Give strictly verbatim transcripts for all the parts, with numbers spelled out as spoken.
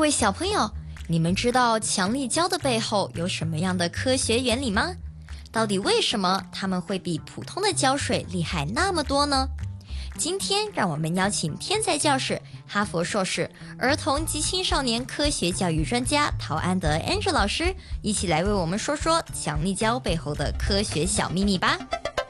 位小朋友，你们知道强力胶的背后有什么样的科学原理吗？到底为什么它们会比普通的胶水厉害那么多呢？今天让我们邀请天才教室、哈佛硕士、儿童及青少年科学教育专家陶安德 Andrew 老师，一起来为我们说说强力胶背后的科学小秘密吧。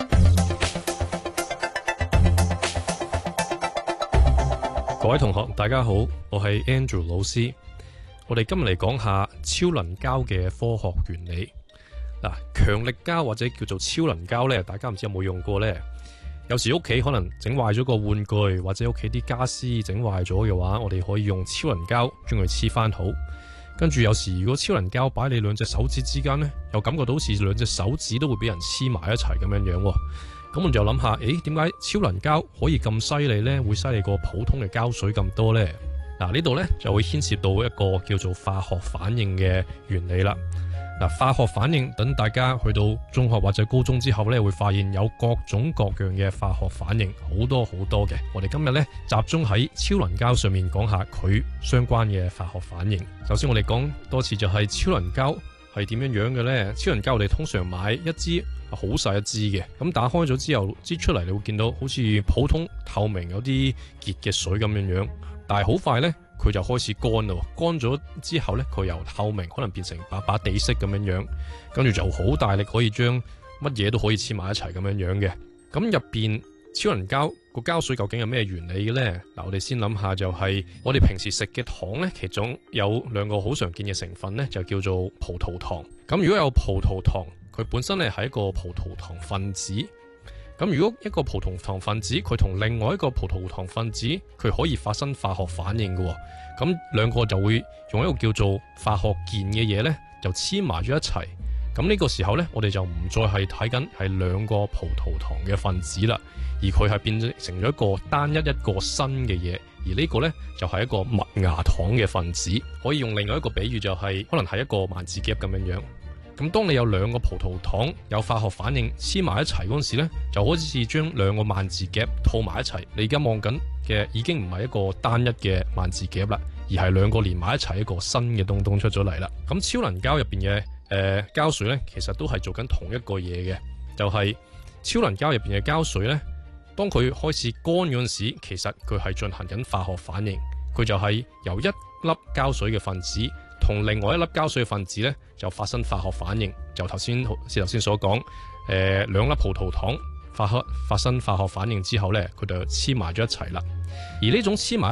各位同學大家好，我係 Andrew 老師。我哋今日嚟講下超能膠嘅科學原理。嗱，強力膠或者叫做超能膠呢，大家唔知有冇用過呢？有時屋企可能整壞咗個玩具，或者屋企啲家私整壞咗嘅話，我哋可以用超能膠將佢黐翻好。跟住有時如果超能膠擺你兩隻手指之間呢，又感覺到好似兩隻手指都會俾人黐埋一齊咁樣樣喎。咁我們就諗下，誒點解超能膠可以咁犀利呢？會犀利過普通嘅膠水咁多呢？嗱，呢度呢就會牽涉到一個叫做化學反應嘅原理啦。嗱，化學反應等大家去到中學或者高中之後呢，會發現有各種各樣嘅化學反應，好多好多嘅。我哋今日呢集中喺超能膠上面講下佢相關嘅化學反應。首先我哋講多次就係超能膠係點樣樣嘅呢？超能膠我哋通常買一支好細一支嘅，咁打開咗之後擠出嚟，你會見到好似普通透明有啲結嘅水咁樣樣，但係好快呢，佢就開始乾啦，乾咗之後呢，佢由透明可能變成白白地色咁樣樣，跟住就好大力可以將乜嘢都可以黐埋一齊咁樣樣嘅。咁入邊超能膠個膠水究竟係咩原理嘅呢？嗱，我哋先諗下就係我哋平時食嘅糖呢，其中有兩個好常見嘅成分呢，就叫做葡萄糖。咁如果有葡萄糖，佢本身咧係一個葡萄糖分子。咁如果一個葡萄糖分子佢同另外一個葡萄糖分子佢可以發生化學反應嘅，咁兩個就會用一個叫做化學鍵嘅嘢呢，就黐埋咗一齊。咁呢個時候呢，我哋就唔再係睇緊係兩個葡萄糖嘅分子啦，而佢係變成咗一個單一一個新嘅嘢。而呢個呢，就係一個麥芽糖嘅分子。可以用另外一個比喻就係可能係一個萬字夾咁樣樣。咁當你有兩個葡萄糖有化學反應黐埋一齊嗰陣時呢，就好似將兩個萬字夾套埋一齊。你而家望緊嘅已經唔係一個單一嘅萬字夾啦，而係兩個連埋一齊一個新嘅東東出咗嚟啦。咁超能膠入邊嘅誒膠水呢，其實都係做緊同一個嘢嘅，就係、是、超能膠入邊嘅膠水呢，當佢開始乾嗰陣時，其實佢係進行緊化學反應。佢就係由一粒膠水嘅分子同另外一粒膠水嘅分子呢，就發生化學反應。就頭先似頭先所講，誒、呃、兩粒葡萄糖發發生化學反應之後呢，佢就黐埋咗一齊啦。而呢種黐埋